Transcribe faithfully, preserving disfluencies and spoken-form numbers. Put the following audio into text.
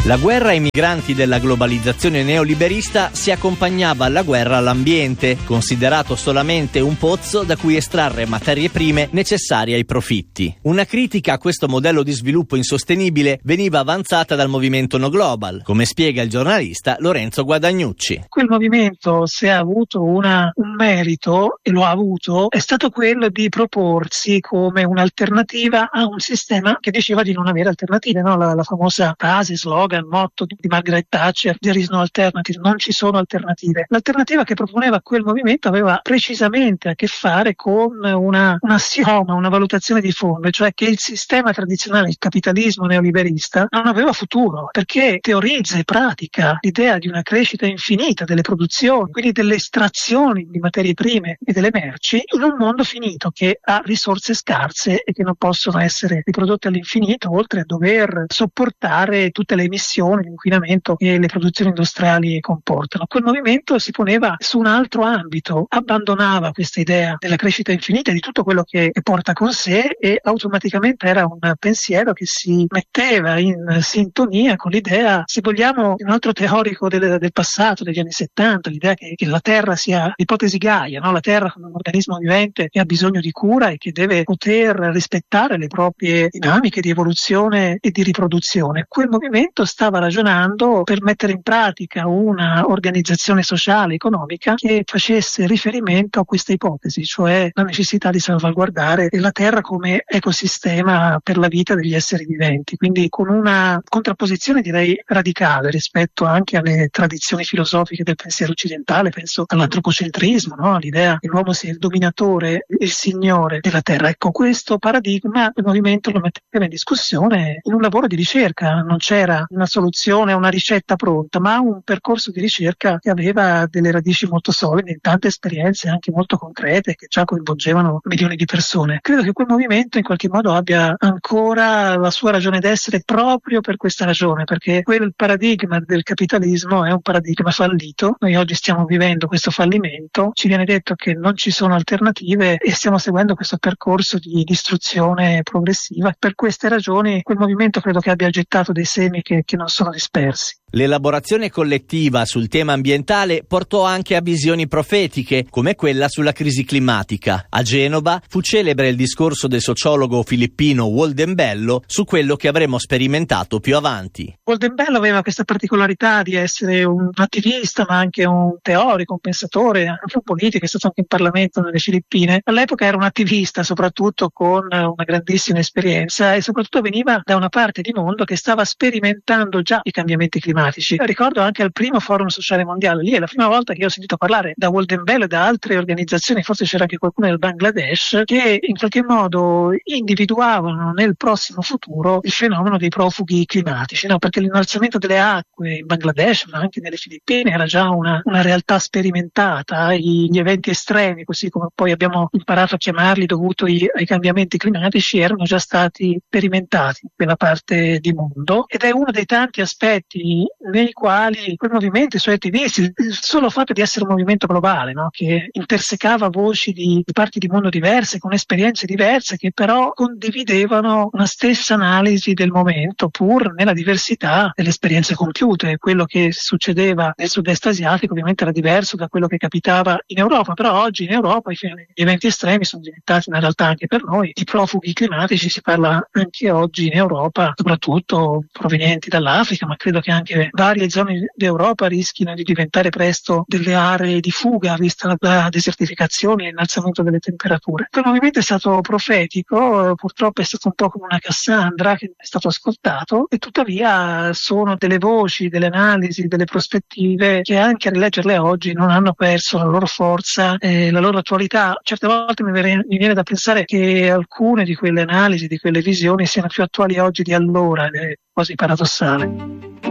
La guerra ai migranti della globalizzazione neoliberista si accompagnava alla guerra all'ambiente, considerato solamente un pozzo da cui estrarre materie prime necessarie ai profitti. Una critica a questo modello di sviluppo insostenibile veniva avanzata dal movimento No Global, come spiega il giornalista Lorenzo Guadagnucci. Quel movimento, se ha avuto una, un merito, e lo ha avuto, è stato quello di proporsi come un'alternativa a un sistema che diceva di non avere alternative, no? La, la famosa frase, slogan, il motto di Margaret Thatcher, there is no alternative, non ci sono alternative. L'alternativa che proponeva quel movimento aveva precisamente a che fare con una, un assioma, una valutazione di fondo, cioè che il sistema tradizionale, il capitalismo neoliberista, non aveva futuro, perché teorizza e pratica l'idea di una crescita infinita delle produzioni, quindi delle estrazioni di materie prime e delle merci, in un mondo finito che ha risorse scarse e che non possono essere riprodotte all'infinito, oltre a dover sopportare tutte le emissioni, l'inquinamento che le produzioni industriali comportano. Quel movimento si poneva su un altro ambito, abbandonava questa idea della crescita infinita, di tutto quello che porta con sé, e automaticamente era un pensiero che si metteva in sintonia con l'idea, se vogliamo, di un altro teorico del, del passato, degli anni settanta, l'idea che, che la Terra sia l'ipotesi Gaia, no? La Terra come un organismo vivente che ha bisogno di cura e che deve poter rispettare le proprie dinamiche di evoluzione e di riproduzione. Quel movimento stava ragionando per mettere in pratica una organizzazione sociale, economica, che facesse riferimento a questa ipotesi, cioè la necessità di salvaguardare la Terra come ecosistema per la vita degli esseri viventi, quindi con una contrapposizione direi radicale rispetto anche alle tradizioni filosofiche del pensiero occidentale. Penso all'antropocentrismo, no? All'idea che l'uomo sia il dominatore, il signore della Terra. Ecco, questo paradigma il movimento lo metteva in discussione in un lavoro di ricerca. Non c'era una soluzione, una ricetta pronta, ma un percorso di ricerca che aveva delle radici molto solide, in tante esperienze anche molto concrete che già coinvolgevano milioni di persone. Credo che quel movimento in qualche modo abbia ancora la sua ragione d'essere proprio per questa ragione, perché quel paradigma del capitalismo è un paradigma fallito. Noi oggi stiamo vivendo questo fallimento, ci viene detto che non ci sono alternative e stiamo seguendo questo percorso di distruzione progressiva. Per queste ragioni quel movimento credo che abbia gettato dei semi che che non sono dispersi. L'elaborazione collettiva sul tema ambientale portò anche a visioni profetiche, come quella sulla crisi climatica. A Genova fu celebre il discorso del sociologo filippino Walden Bello su quello che avremo sperimentato più avanti. Walden Bello aveva questa particolarità di essere un attivista, ma anche un teorico, un pensatore, anche un politico, è stato anche in Parlamento nelle Filippine. All'epoca era un attivista, soprattutto con una grandissima esperienza, e soprattutto veniva da una parte di mondo che stava sperimentando già i cambiamenti climatici. Ricordo anche al primo forum sociale mondiale, lì è la prima volta che io ho sentito parlare da Walden Bello e da altre organizzazioni, forse c'era anche qualcuno del Bangladesh, che in qualche modo individuavano nel prossimo futuro il fenomeno dei profughi climatici, no? Perché l'innalzamento delle acque in Bangladesh, ma anche nelle Filippine, era già una, una realtà sperimentata. Gli eventi estremi, così come poi abbiamo imparato a chiamarli dovuti ai cambiamenti climatici, erano già stati sperimentati in quella parte di mondo, ed è uno dei tanti aspetti nei quali quel movimento, i suoi attivisti, il solo fatto di essere un movimento globale, no? Che intersecava voci di, di parti di mondo diverse, con esperienze diverse, che però condividevano una stessa analisi del momento, pur nella diversità delle esperienze compiute. Quello che succedeva nel sud-est asiatico ovviamente era diverso da quello che capitava in Europa, però oggi in Europa gli eventi estremi sono diventati una realtà anche per noi. Di profughi climatici si parla anche oggi in Europa, soprattutto provenienti dall'Africa, ma credo che anche varie zone d'Europa rischino di diventare presto delle aree di fuga, vista la desertificazione e l'innalzamento delle temperature. Quel movimento è stato profetico, purtroppo è stato un po' come una Cassandra che non è stato ascoltato, e tuttavia sono delle voci, delle analisi, delle prospettive che anche a rileggerle oggi non hanno perso la loro forza e la loro attualità. Certe volte mi viene, mi viene da pensare che alcune di quelle analisi, di quelle visioni siano più attuali oggi di allora, ed è quasi paradossale.